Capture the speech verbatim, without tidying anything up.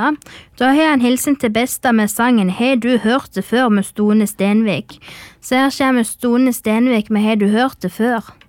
Ja, da har jeg en hilsen til Besta med sangen «Har du hørt det før» med Stone Stenvik. Så her kommer Stone Stenvik med «Har du hørt det før?»